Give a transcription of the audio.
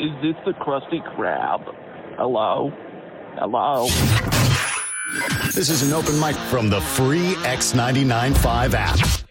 Is this the Krusty Krab? Hello? Hello? This is an open mic from the free X99.5 app.